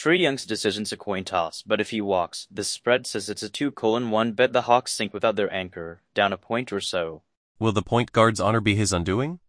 Sri Young's decision's a coin toss, but if he walks, the spread says it's a 2:1 bet the Hawks sink without their anchor, down a point or so. Will the point guard's honor be his undoing?